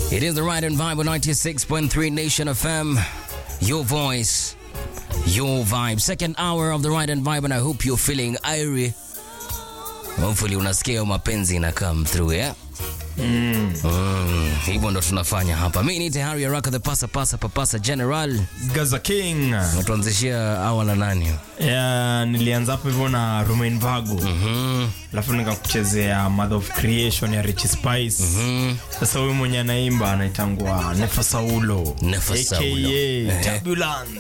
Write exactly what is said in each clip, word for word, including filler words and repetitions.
It is the Ride and Vibe on ninety-six point three Nation F M. Your voice, your vibe. Second hour of the Ride and Vibe, and I hope you're feeling airy. Hopefully unasikia mapenzi na come through, yeah? Mm. Mm. Hivyo ndo tunafanya hapa. Mimi ni Harry Araka, the pasa pasa papasa general Gaza King. Tuanzishia awa na nani? Yeah, nilianza hapo hivyo na Romain Vago. Mhm. Alafu nikakuchezea Mother of Creation ya Rich Spice. Mhm. Sasa huyu mwenye anaimba anaitangwa Nefa Saulo. Nefa Saulo. Yeah, Turbulence.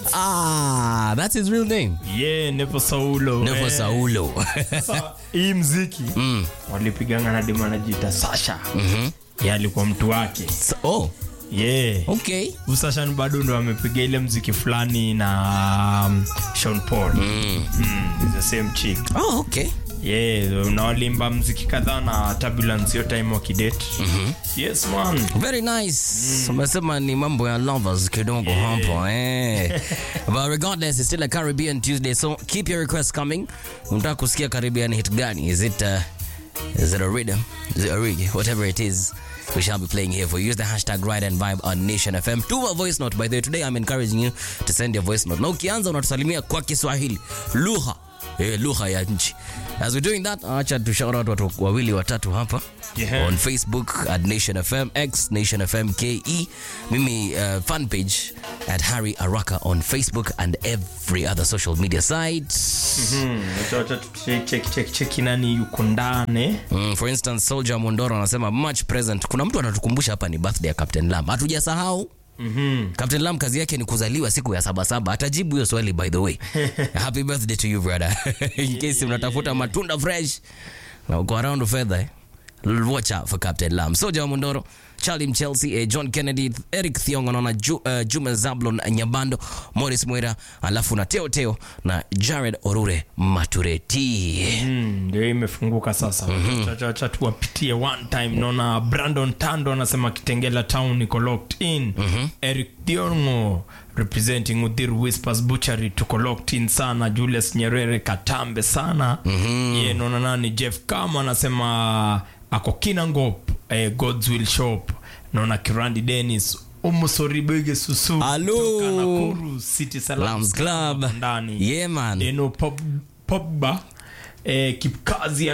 Ah, that's his real name. Yeah, Nefa Saulo. Nefa eh. Saulo. Sasa hii muziki Mm. walipigana na dema anajiita Sasha. Mhm. Yeye alikuwa mtu wake. So, oh. Yeah. Okay. Usashan bado ndo amepiga ile muziki fulani na um, Sean Paul. Mm. Mm, it's the same chick. Oh, okay. Yeah, unawalimba mziki kadhaa na Turbulence yo time wakidate. Mhm. Yes man. Very nice. Umesema ni mambo ya lovers kidogo hapo eh. But regardless, it's still a Caribbean Tuesday, so keep your requests coming. Unataka kusikia Caribbean hit gani? Is it uh, is it a rhythm? Is it a reggae? Whatever it is, we shall be playing here for you. Use the hashtag Ride and Vibe on Nation F M. To a voice note, by the way. Today I'm encouraging you to send your voice note. Na ukianza unatusalimia kwa Kiswahili. Lugha. Eh, lugha ya nchi. As we're doing that, acha tu shout out watu wawili watatu hapa. Yeah. On Facebook at Nation F M, X Nation F M K E. Mimi uh, fan page at Harry Araka on Facebook and every other social media sites. Mhm. Acha check check check check nani yuko ndani. Mm, for instance, Soldier Mondoro anasema much present. Kuna mtu anatukumbusha hapa ni birthday ya Captain Lam. Hatujasahau. Mhm. Captain Lam kazi yake ni kuzaliwa siku ya saba saba. Atajibu hiyo swali by the way. Happy birthday to you brother. In case unatafuta matunda fresh na uko around fedha, eh? Watch out for Captain Lam. Soja Mondoro, Charlie Chelsea, eh, John Kennedy, Eric Thiongo na Ju, uh, Juma Zablon Nyabando, Morris Mwera, alafu na Teo Teo na Jared Orure Matureti. Mm, ndio imefunguka sasa. Acha acha tuwapitie one time. Naona Brandon Tando anasema Kitengela Town iko locked in. Mm-hmm. Eric Thiongo representing Udhiru Whispers Butchery tuko locked in sana. Julius Nyerere Katambe sana. Mm-hmm. Ye naona nani Jeff Kama anasema ako Kinangop, eh, God's Will Shop. Naona Kirandi Dennis Umusoribege Susu kutoka Nakuru City Salams Club ndani. Yeah man. Eno pop popba eh, Kipkazi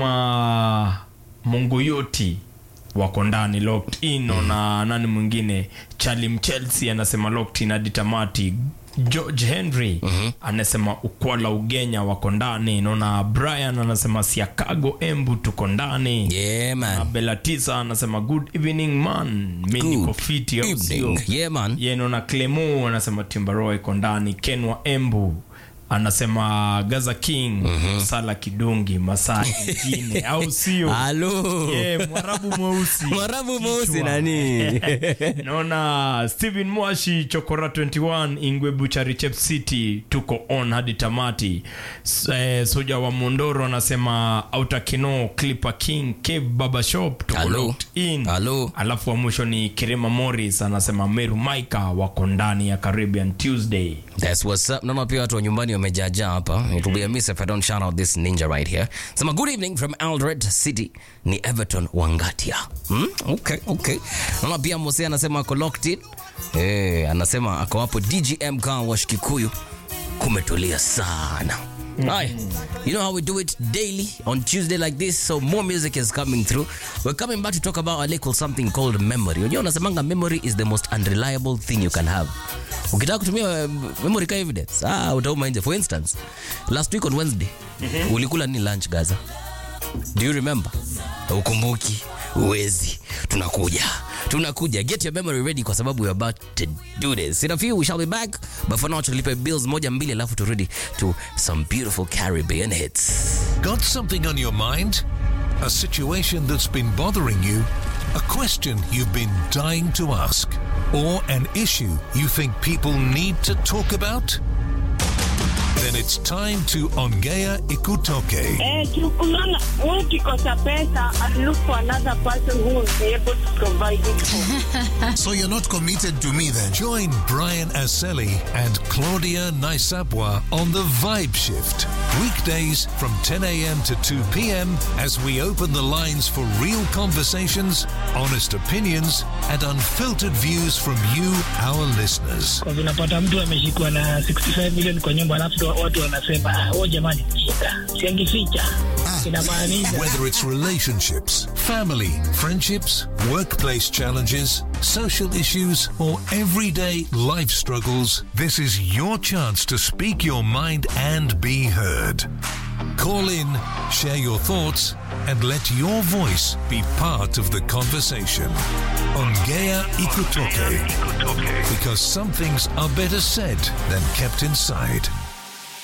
anasema Mungu yoti wako ndani locked in. Mm. Na nani mwingine Charlie Chelsea anasema locked in hadi tamati. George Henry mm-hmm. anasema Ukwala Ugenya wako ndani. Naona Brian anasema Siakago Embu tuko ndani. Yeah man. Belatisa anasema good evening man. Mimi niko fiti au sio? Yeah man. Yeah, naona Clemo anasema Timbaroy iko ndani. Kenwa Embu anasema Gaza King. Mm-hmm. Sala Kidungi Masai nyingine au sio? Hello. Yeah, Mwarabu mweusi. Mwarabu mweusi nani? Naona Steven Mwashi Chokora twenty-one Ingwe Butchery Chep City tuko on hadi tamati. Eh, Soja wa Mondoro anasema Outer Kino Clipper King Cave Baba Shop tuko locked in. Hello. Alafu wa mwisho ni Kirema Morris anasema Meru Maika wako ndani ya Caribbean Tuesday. That's what's up. Naona pia watu wa nyumbani wamejaja hapa. It will be a miss if I don't shout out this ninja right here. Sema good evening from Eldoret City ni Everton Wangatia. Hmm? Okay, okay. Naona pia Mose anasema ako locked in. Eh, anasema ako hapo D G M Car Wash Kikuyu. Kumetulia sana. Right. You know how we do it daily on Tuesday like this, so more music is coming through. We're coming back to talk about a little something called memory. Unajua unasemanga memory is the most unreliable thing you can have. Ukitaka kutumia memory ka evidence, ah utauma nje. For instance, last week on Wednesday, mm-hmm. ulikula nini lunch Gaza? Do you remember? Ukumbuki, uwezi. Tunakuja. Tunakuja. Get your memory ready kwa sababu we're about to do this. In a few we shall be back, but for now tulipe bills moja mbili alafu turudi to some beautiful Caribbean hits. Got something on your mind? A situation that's been bothering you? A question you've been dying to ask? Or an issue you think people need to talk about? Then it's time to Ongea Ikutoke. Eh, tukulana, ukikosa pesa and look for another person who will be able to provide it for. So you're not committed to me then? Join Brian Aseli and Claudia Naisabwa on the Vibe Shift. Weekdays from ten a.m. to two p.m. as we open the lines for real conversations, honest opinions, and unfiltered views from you, our listeners. Kwa unapata mtu ameshikwa na sixty-five million kwa nyumba alafu watu wanasema, "Oh jamani, shika." Siangificha. Inamaanisha whether it's relationships, family, friendships, workplace challenges, social issues, or everyday life struggles, this is your chance to speak your mind and be heard. Call in, share your thoughts, and let your voice be part of the conversation. Ongea Ikutoke. Because some things are better said than kept inside.